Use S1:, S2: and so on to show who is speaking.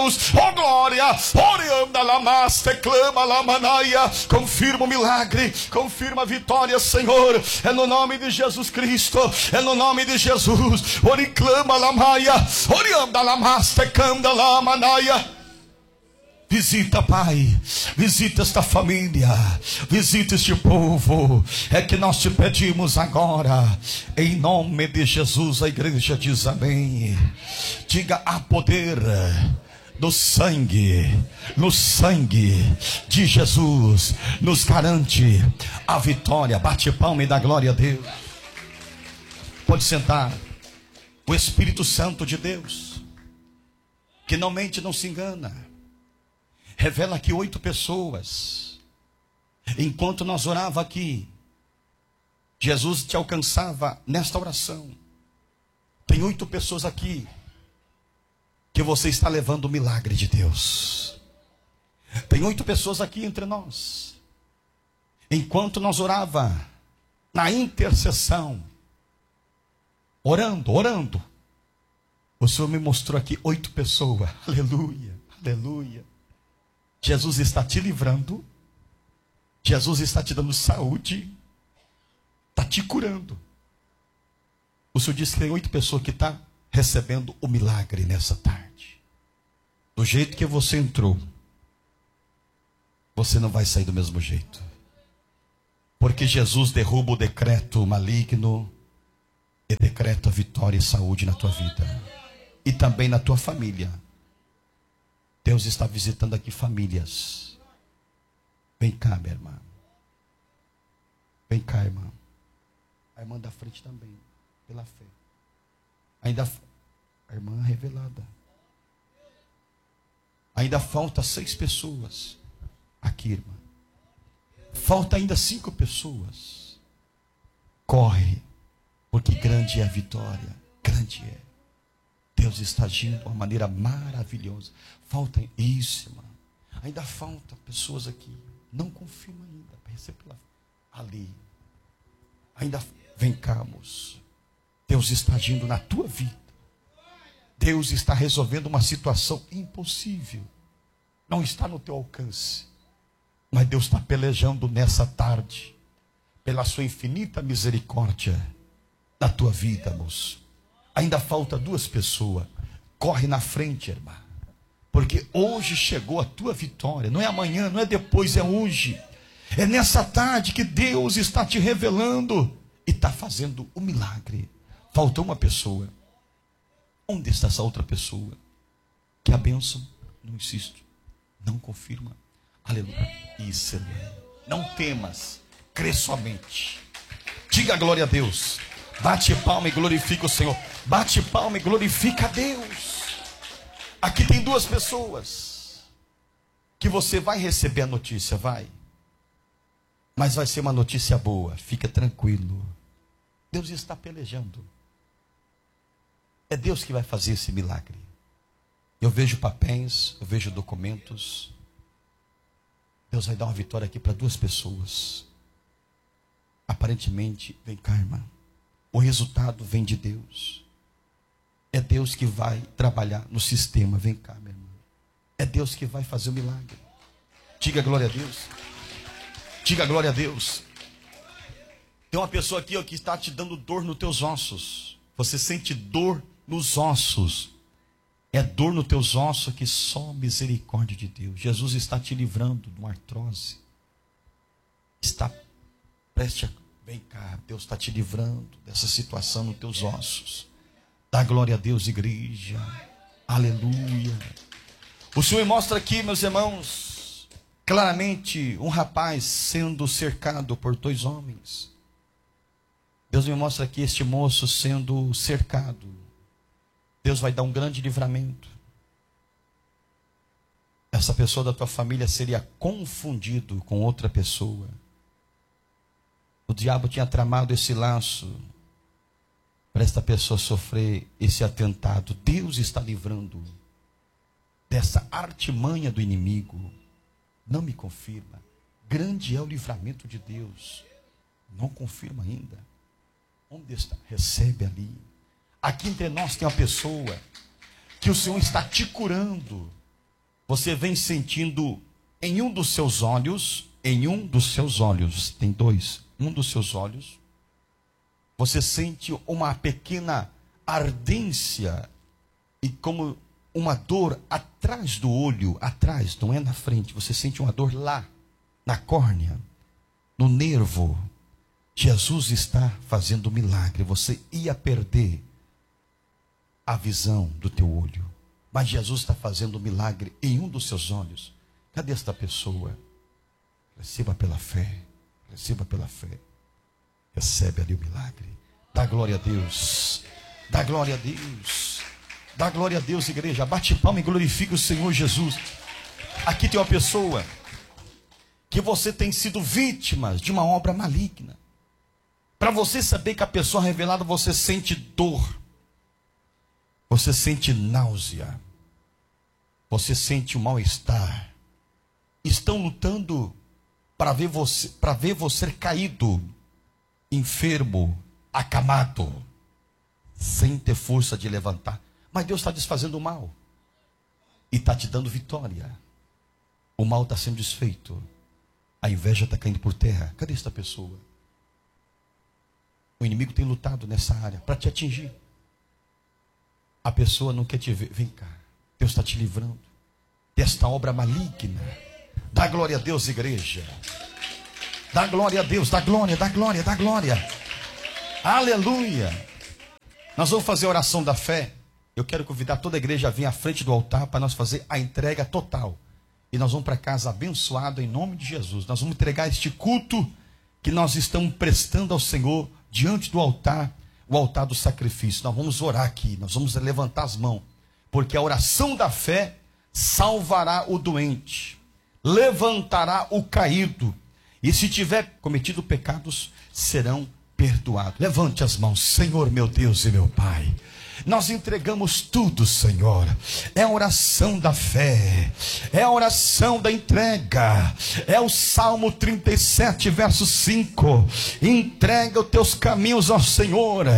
S1: Jesus. Oh glória, orianda lamaste, clama lamanaia. Confirma o milagre, confirma a vitória, Senhor. É no nome de Jesus Cristo, é no nome de Jesus. Oriclama lamaia, orianda lamaste, canda lamanaia. Visita, Pai, visita esta família, visita este povo, é que nós te pedimos agora, em nome de Jesus. A igreja diz amém. Diga: há poder no sangue de Jesus, nos garante a vitória. Bate palma e dá glória a Deus. Pode sentar. O Espírito Santo de Deus, que não mente, não se engana, revela que 8 pessoas, enquanto nós orava aqui, Jesus te alcançava nesta oração. Tem 8 pessoas aqui que você está levando o milagre de Deus. Tem 8 pessoas aqui entre nós. Enquanto nós orava na intercessão, orando, o Senhor me mostrou aqui 8 pessoas. Aleluia, aleluia. Jesus está te livrando, Jesus está te dando saúde, está te curando. O Senhor disse que tem 8 pessoas que estão recebendo o milagre nessa tarde. Do jeito que você entrou, você não vai sair do mesmo jeito, porque Jesus derruba o decreto maligno e decreta vitória e saúde na tua vida e também na tua família. Deus está visitando aqui famílias. Vem cá, minha irmã. Vem cá, irmã. A irmã da frente também, pela fé. Ainda a irmã revelada. Ainda falta 6 pessoas aqui, irmã. Falta ainda 5 pessoas. Corre, porque grande é a vitória. Grande é. Deus está agindo de uma maneira maravilhosa. Falta isso, irmão. Ainda falta pessoas aqui. Não confirma ainda. Para receber ali. Ainda vem cá, moço. Deus está agindo na tua vida. Deus está resolvendo uma situação impossível. Não está no teu alcance. Mas Deus está pelejando nessa tarde, pela sua infinita misericórdia, na tua vida, moço. Ainda falta 2 pessoas. Corre na frente, irmã. Porque hoje chegou a tua vitória. Não é amanhã, não é depois, é hoje. É nessa tarde que Deus está te revelando e está fazendo o milagre. Faltou uma pessoa. Onde está essa outra pessoa? Que a bênção, não insisto, não confirma. Aleluia. Isso, irmã. Não temas, crê somente. Diga glória a Deus. Bate palma e glorifica o Senhor. Bate palma e glorifica a Deus. Aqui tem 2 pessoas que você vai receber a notícia, vai. Mas vai ser uma notícia boa. Fica tranquilo. Deus está pelejando. É Deus que vai fazer esse milagre. Eu vejo papéis, eu vejo documentos. Deus vai dar uma vitória aqui para 2 pessoas. Aparentemente, vem cá, irmã. O resultado vem de Deus. É Deus que vai trabalhar no sistema. Vem cá, minha irmã. É Deus que vai fazer o milagre. Diga glória a Deus. Diga glória a Deus. Tem uma pessoa aqui, ó, que está te dando dor nos teus ossos. Você sente dor nos ossos. É dor nos teus ossos que só misericórdia de Deus. Jesus está te livrando de uma artrose. Está preste a... Vem cá, Deus está te livrando dessa situação nos teus ossos. Dá glória a Deus, igreja. Aleluia. O Senhor mostra aqui, meus irmãos, claramente um rapaz sendo cercado por 2 homens. Deus me mostra aqui este moço sendo cercado. Deus vai dar um grande livramento. Essa pessoa da tua família seria confundido com outra pessoa. O diabo tinha tramado esse laço para esta pessoa sofrer esse atentado. Deus está livrando dessa artimanha do inimigo. Não me confirma. Grande é o livramento de Deus. Não confirma ainda. Onde está? Recebe ali. Aqui entre nós tem uma pessoa que o Senhor está te curando você vem sentindo em um dos seus olhos, tem dois, um dos seus olhos, você sente uma pequena ardência e como uma dor atrás do olho, atrás, não é na frente, você sente uma dor lá, na córnea, no nervo. Jesus está fazendo um milagre, você ia perder a visão do teu olho, mas Jesus está fazendo um milagre em um dos seus olhos. Cadê esta pessoa? Receba pela fé, receba pela fé, recebe ali o milagre. Dá glória a Deus, dá glória a Deus, dá glória a Deus, igreja. Bate palma e glorifica o Senhor Jesus. Aqui tem uma pessoa que você tem sido vítima de uma obra maligna. Para você saber que a pessoa revelada, você sente dor, você sente náusea, você sente o mal-estar. Estão lutando para ver você caído, enfermo, acamado, sem ter força de levantar. Mas Deus está desfazendo o mal e está te dando vitória. O mal está sendo desfeito, a inveja está caindo por terra. Cadê esta pessoa? O inimigo tem lutado nessa área para te atingir. A pessoa não quer te ver. Vem cá, Deus está te livrando desta obra maligna. Dá glória a Deus, igreja. Dá glória a Deus, dá glória, dá glória, dá glória. Aleluia. Nós vamos fazer a oração da fé. Eu quero convidar toda a igreja a vir à frente do altar para nós fazer a entrega total. E nós vamos para casa abençoado em nome de Jesus. Nós vamos entregar este culto que nós estamos prestando ao Senhor diante do altar, o altar do sacrifício. Nós vamos orar aqui, nós vamos levantar as mãos, porque a oração da fé salvará o doente, levantará o caído, e se tiver cometido pecados, serão perdoados. Levante as mãos. Senhor, meu Deus e meu Pai, nós entregamos tudo, Senhor. É a oração da fé, é a oração da entrega, é o Salmo 37, verso 5. Entrega os teus caminhos ao Senhor,